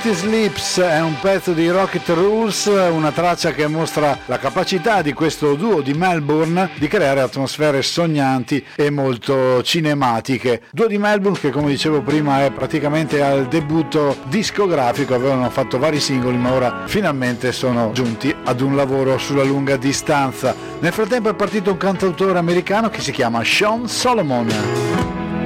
Lotus Lips è un pezzo di Rocket Rules, una traccia che mostra la capacità di questo duo di Melbourne di creare atmosfere sognanti e molto cinematiche. Duo di Melbourne che, come dicevo prima, è praticamente al debutto discografico, avevano fatto vari singoli ma ora finalmente sono giunti ad un lavoro sulla lunga distanza. Nel frattempo è partito un cantautore americano che si chiama Sean Solomon.